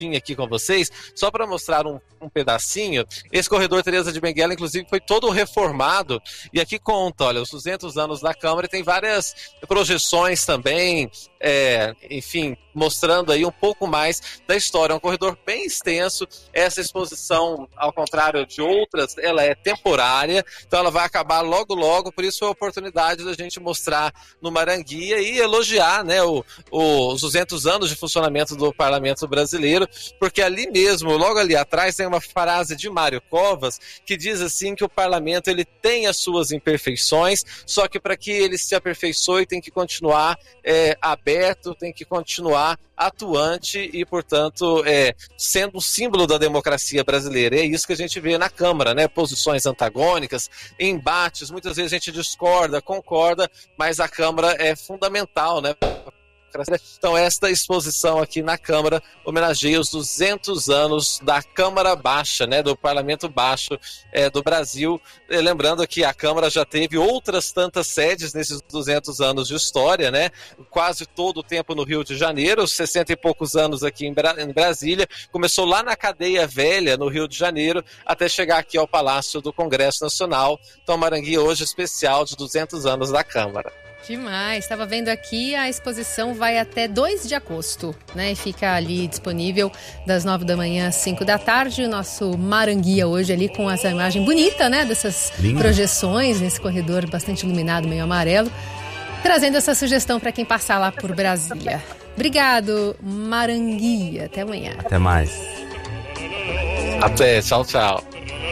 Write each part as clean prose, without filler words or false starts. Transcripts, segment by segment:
aqui com vocês, só para mostrar um pedacinho. Esse corredor Teresa de Benguela, inclusive, foi todo reformado, e aqui conta, olha, os 200 anos da Câmara, e tem várias projeções também, enfim, mostrando aí um pouco mais da história. É um corredor bem extenso. Essa exposição, ao contrário de outras, ela é temporária, então ela vai acabar logo, por isso foi a oportunidade da gente mostrar no Maranguia e elogiar, né, os 200 anos de funcionamento do Parlamento Brasileiro, porque ali mesmo, logo ali atrás, tem uma frase de Mário Covas que diz assim que o Parlamento ele tem as suas imperfeições, só que para que ele se aperfeiçoe tem que continuar aberto, tem que continuar atuante e, portanto, sendo um símbolo da democracia brasileira. É isso que a gente vê na Câmara, né? Posições antagônicas, embates, muitas vezes a gente discorda, concorda, mas a Câmara é fundamental, né? Então, esta exposição aqui na Câmara homenageia os 200 anos da Câmara Baixa, né, do Parlamento Baixo do Brasil. Lembrando que a Câmara já teve outras tantas sedes nesses 200 anos de história, né, quase todo o tempo no Rio de Janeiro, 60 e poucos anos aqui em Brasília. Começou lá na Cadeia Velha, no Rio de Janeiro, até chegar aqui ao Palácio do Congresso Nacional. Então, Maranguia hoje especial de 200 anos da Câmara. Demais, estava vendo aqui, a exposição vai até 2 de agosto, né? E fica ali disponível das 9 da manhã às 5 da tarde. O nosso Maranguia hoje ali com essa imagem bonita, né? Dessas projeções nesse corredor bastante iluminado, meio amarelo. Trazendo essa sugestão para quem passar lá por Brasília. Obrigado, Maranguia. Até amanhã. Até mais. Até, tchau, tchau.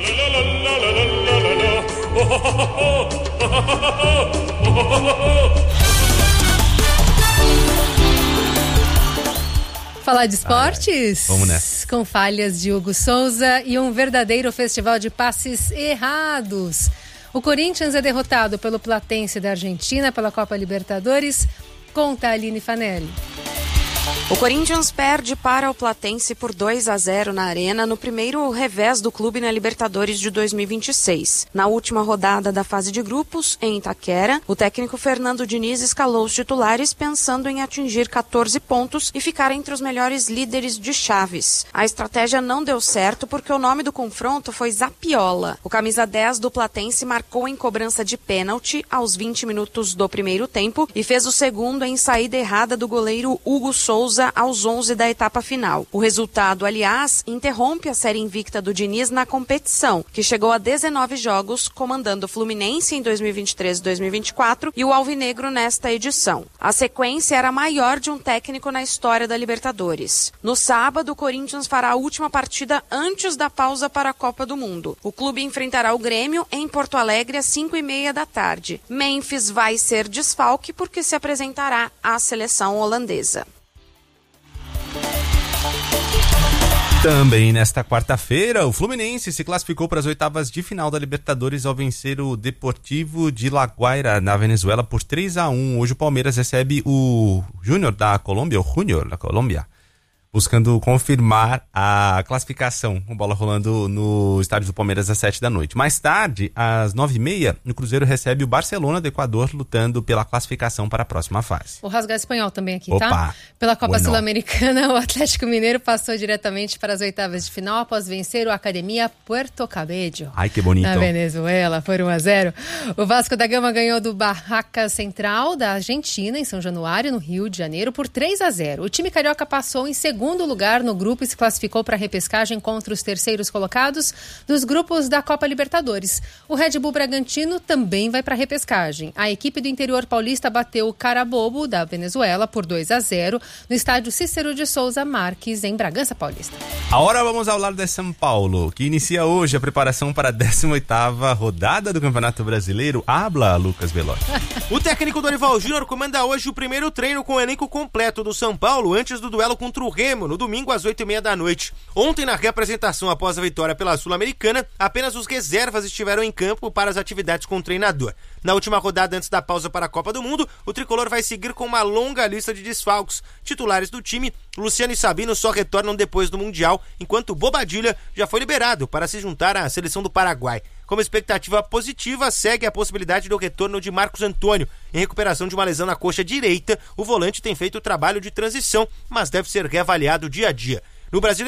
Falar de esportes? Vamos nessa. Com falhas de Hugo Souza e um verdadeiro festival de passes errados. O Corinthians é derrotado pelo Platense da Argentina pela Copa Libertadores. Conta a Aline Fanelli. O Corinthians perde para o Platense por 2-0 na Arena no primeiro revés do clube na Libertadores de 2026. Na última rodada da fase de grupos, em Itaquera, o técnico Fernando Diniz escalou os titulares pensando em atingir 14 pontos e ficar entre os melhores líderes de chaves. A estratégia não deu certo porque o nome do confronto foi Zapiola. O camisa 10 do Platense marcou em cobrança de pênalti aos 20 minutos do primeiro tempo e fez o segundo em saída errada do goleiro Hugo Souza aos 11 da etapa final. O resultado, aliás, interrompe a série invicta do Diniz na competição, que chegou a 19 jogos, comandando o Fluminense em 2023 e 2024 e o Alvinegro nesta edição. A sequência era a maior de um técnico na história da Libertadores. No sábado, o Corinthians fará a última partida antes da pausa para a Copa do Mundo. O clube enfrentará o Grêmio em Porto Alegre às 5h30 da tarde. Memphis vai ser desfalque porque se apresentará à seleção holandesa. Também nesta quarta-feira, o Fluminense se classificou para as oitavas de final da Libertadores ao vencer o Deportivo de La Guaira na Venezuela por 3-1. Hoje o Palmeiras recebe o Júnior da Colômbia, buscando confirmar a classificação. Com bola rolando no estádio do Palmeiras às 7 da noite. Mais tarde, às 9h30, o Cruzeiro recebe o Barcelona do Equador, lutando pela classificação para a próxima fase. Vou rasgar espanhol também aqui, Opa, tá? Pela Copa bueno. Sul-Americana, o Atlético Mineiro passou diretamente para as oitavas de final após vencer o Academia Puerto Cabello. Ai, que bonito. Na Venezuela, por 1-0. O Vasco da Gama ganhou do Barracas Central da Argentina, em São Januário, no Rio de Janeiro, por 3-0. O time carioca passou em segundo lugar no grupo e se classificou para a repescagem contra os terceiros colocados dos grupos da Copa Libertadores. O Red Bull Bragantino também vai para a repescagem. A equipe do interior paulista bateu o Carabobo da Venezuela por 2-0 no estádio Cícero de Souza Marques, em Bragança Paulista. Agora vamos ao lado de São Paulo, que inicia hoje a preparação para a 18ª rodada do Campeonato Brasileiro. Habla, Lucas Velotti. O técnico Dorival Júnior comanda hoje o primeiro treino com o elenco completo do São Paulo antes do duelo contra o Remo, no domingo às 8h30 da noite. Ontem, na reapresentação após a vitória pela Sul-Americana, apenas os reservas estiveram em campo para as atividades com o treinador. Na última rodada antes da pausa para a Copa do Mundo, o tricolor vai seguir com uma longa lista de desfalques. Titulares do time, Luciano e Sabino só retornam depois do Mundial, enquanto Bobadilla já foi liberado para se juntar à seleção do Paraguai. Como expectativa positiva, segue a possibilidade do retorno de Marcos Antônio. Em recuperação de uma lesão na coxa direita, o volante tem feito o trabalho de transição, mas deve ser reavaliado dia a dia. No Brasil